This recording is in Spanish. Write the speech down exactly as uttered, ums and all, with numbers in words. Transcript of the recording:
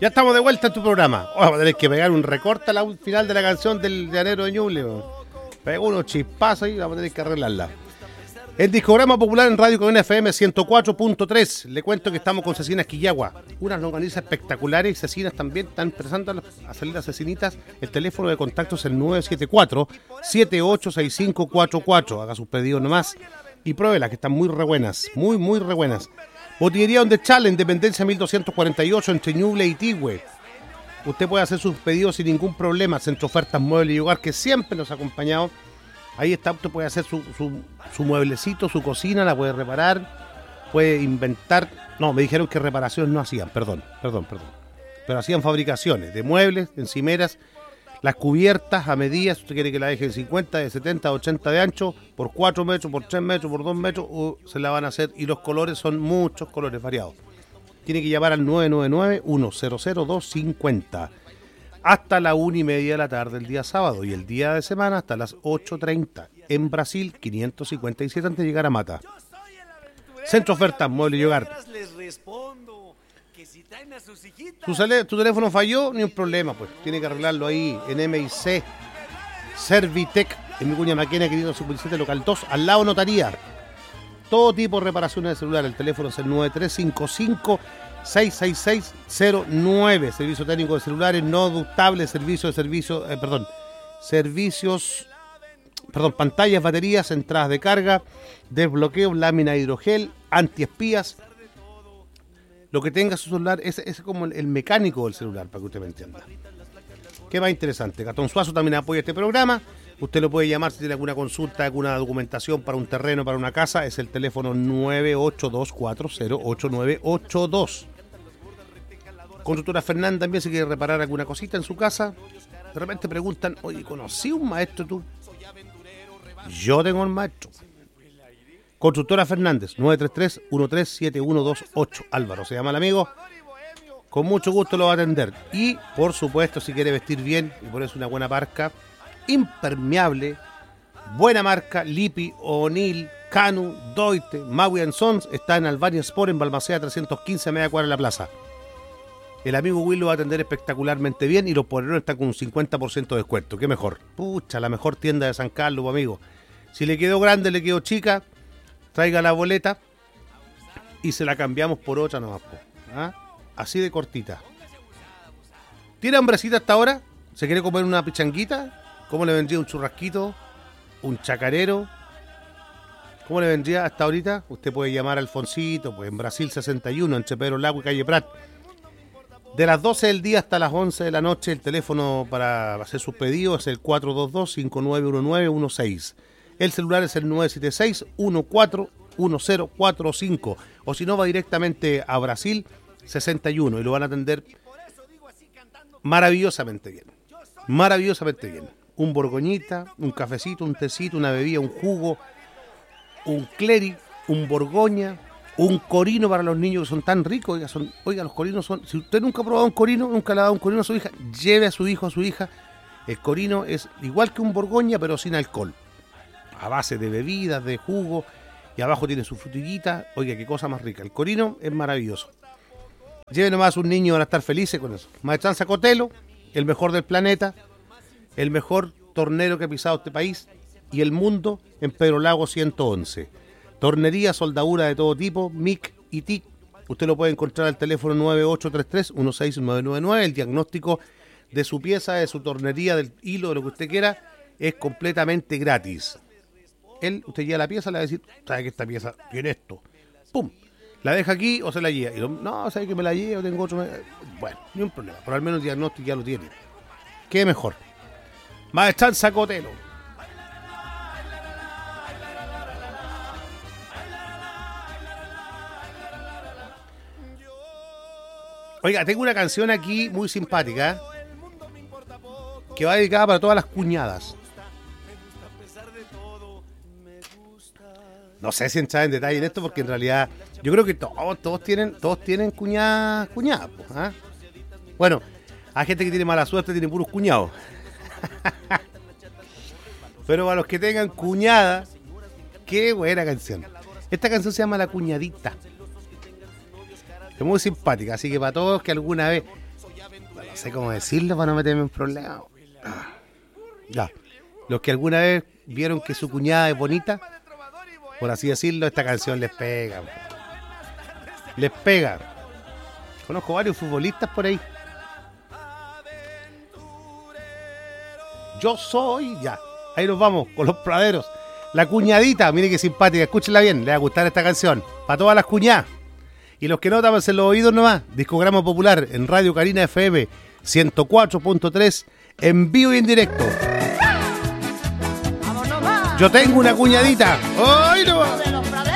Ya estamos de vuelta en tu programa. Oh, vamos a tener que pegar un recorte al final de la canción del llanero de Ñuble. Pegó unos chispazos y vamos a tener que arreglarla. El discograma popular en Radio Colonia F M ciento cuatro punto tres. Le cuento que estamos con Cecinas Quillagua. Unas longanizas espectaculares y Cecinas también están empezando a salir las cecinitas. El teléfono de contacto es el nueve siete cuatro, siete ocho seis cinco cuatro cuatro. Haga sus pedidos nomás y pruébelas, que están muy re buenas. Muy, muy re buenas. Botillería Donde Chala, Independencia mil doscientos cuarenta y ocho, entre Ñuble y Tigüe. Usted puede hacer sus pedidos sin ningún problema. Centro Ofertas Muebles y Hogar, que siempre nos ha acompañado. Ahí está, usted puede hacer su, su, su mueblecito, su cocina, la puede reparar, puede inventar. No, me dijeron que reparaciones no hacían, perdón, perdón, perdón. Pero hacían fabricaciones de muebles, encimeras, las cubiertas a medida. Si usted quiere que la deje de cincuenta, de setenta, de ochenta de ancho, por cuatro metros, por tres metros, por dos metros, uh, se la van a hacer. Y los colores son muchos colores variados. Tiene que llamar al nueve nueve nueve, uno cero cero, dos cinco cero. Hasta la una y media de la tarde el día sábado y el día de semana hasta las ocho treinta. En Brasil, quinientos cincuenta y siete antes de llegar a Mata. Centro Ofertas Muebles y Hogar. ¿Tu, sale, ¿Tu teléfono falló? Ni un problema, pues. Tiene que arreglarlo ahí en M I C Servitec, en mi cuña Maquena, querido Super siete Local dos, al lado Notaría. Todo tipo de reparaciones de celular. El teléfono es el nueve tres cinco cinco, seis seis seis cero nueve. Servicio técnico de celulares no ductables, servicio de servicio, eh, perdón, servicios, perdón, pantallas, baterías, entradas de carga, desbloqueo, lámina hidrogel, antiespías. Lo que tenga su celular es, es como el, el mecánico del celular, para que usted me entienda. ¿Qué más interesante? Gastón Suazo también apoya este programa. Usted lo puede llamar si tiene alguna consulta, alguna documentación para un terreno, para una casa. Es el teléfono nueve ocho dos cuatro cero ocho nueve ocho dos. Constructora Fernández también, si quiere reparar alguna cosita en su casa. De repente preguntan, oye, ¿conocí un maestro tú? Yo tengo un maestro. Constructora Fernández, nueve tres tres, uno tres siete uno dos ocho. Álvaro se llama el amigo. Con mucho gusto lo va a atender. Y, por supuesto, si quiere vestir bien y ponerse una buena parca, impermeable, buena marca, Lippi, O'Neill, Canu, Doite, Maui and Sons, está en Albania Sport, en Balmaceda trescientos quince, media cuadra en la plaza. El amigo Will lo va a atender espectacularmente bien y los polerones están con un cincuenta por ciento de descuento. ¿Qué mejor? Pucha, la mejor tienda de San Carlos, amigo. Si le quedó grande, le quedó chica, traiga la boleta y se la cambiamos por otra nomás. ¿Ah? Así de cortita. ¿Tiene hambrecita hasta ahora? ¿Se quiere comer una pichanguita? ¿Cómo le vendría un churrasquito? ¿Un chacarero? ¿Cómo le vendría hasta ahorita? Usted puede llamar a Alfonsito, pues en Brasil sesenta y uno, entre Pedro Lago y Calle Prat. De las doce del día hasta las once de la noche, el teléfono para hacer sus pedidos es el cuatro dos dos, cinco nueve uno nueve uno seis. El celular es el nueve siete seis, uno cuatro uno cero cuatro cinco. O si no, va directamente a Brasil sesenta y uno y lo van a atender maravillosamente bien. Maravillosamente bien. Un borgoñita, un cafecito, un tecito, una bebida, un jugo, un cleric, un borgoña, un corino para los niños que son tan ricos. Oiga, son, oiga, los corinos son... Si usted nunca ha probado un corino, nunca le ha dado un corino a su hija, lleve a su hijo, a su hija. El corino es igual que un borgoña, pero sin alcohol. A base de bebidas, de jugo, y abajo tiene su frutillita. Oiga, qué cosa más rica. El corino es maravilloso. Lleve nomás a un niño, van a estar felices con eso. Maestranza Cotelo, el mejor del planeta, el mejor tornero que ha pisado este país y el mundo, en Pedro Lago ciento once. Tornería, soldadura de todo tipo, M I C y T I C. Usted lo puede encontrar al teléfono nueve ocho tres tres, uno seis nueve nueve nueve. El diagnóstico de su pieza, de su tornería, del hilo, de lo que usted quiera, es completamente gratis. Él, usted lleva la pieza, le va a decir, ¿sabe que esta pieza tiene esto? ¡Pum! ¿La deja aquí o se la lleva? Y lo, no, ¿sabe que me la llevo? Tengo otro... Bueno, ni un problema. Pero al menos el diagnóstico ya lo tiene. ¿Qué mejor? Maestranza Cotelo. Oiga, tengo una canción aquí muy simpática, ¿eh? Que va dedicada para todas las cuñadas. No sé si entrar en detalle en esto porque en realidad yo creo que todos, todos tienen todos tienen cuñadas, cuñadas, ¿eh? Bueno, hay gente que tiene mala suerte, tiene puros cuñados. Pero para los que tengan cuñada, qué buena canción. Esta canción se llama La Cuñadita. Es muy simpática, así que para todos que alguna vez... No sé cómo decirlo para no meterme en problemas. Ah. Ya. Los que alguna vez vieron que su cuñada es bonita, por así decirlo, esta canción les pega. Les pega. Conozco varios futbolistas por ahí. Yo soy, ya. Ahí nos vamos con los praderos. La cuñadita, mire qué simpática, escúchenla bien, le va a gustar esta canción. Para todas las cuñadas. Y los que no, tápense los oídos nomás. Discograma Popular en Radio Carina F M ciento cuatro punto tres en vivo y en directo. Yo tengo una cuñadita. ¡Ay, no!